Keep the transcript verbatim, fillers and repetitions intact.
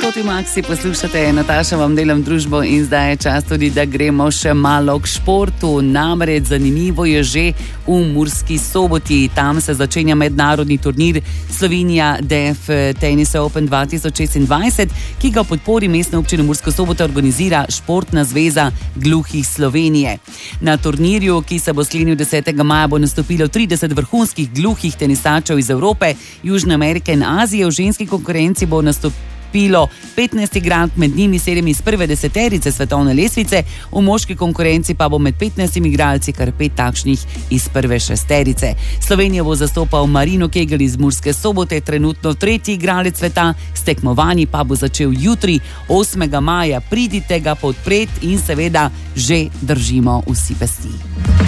Šoti Maxi, poslušate, Nataša vam delam družbo in zdaj je čas tudi, da gremo še malo k športu. Namreč zanimivo je že v Murski Soboti. Tam se začenja mednarodni turnir Slovenija Def Tennis Open dva tisoč šestindvajset, ki ga v podpori mestne občine Murska Sobota organizira Športna zveza gluhih Slovenije. Na turnirju, ki se bo sklenil desetega maja, bo nastopilo trideset vrhunskih gluhih tenisačev iz Evrope, Južne Amerike in Azije. V ženski konkurenci bo nastopilo petnajst igralk, med njimi sedem iz prve deseterice svetovne lestvice, v moški konkurenci pa bo med petnajstimi igralci kar pet takšnih iz prve šesterice. Slovenijo bo zastopal Marino Kegel iz Murske Sobote, trenutno tretji igralec sveta, s tekmovanji pa bo začel jutri, osmega maja. Pridite ga podpret in seveda že držimo vsi pesti.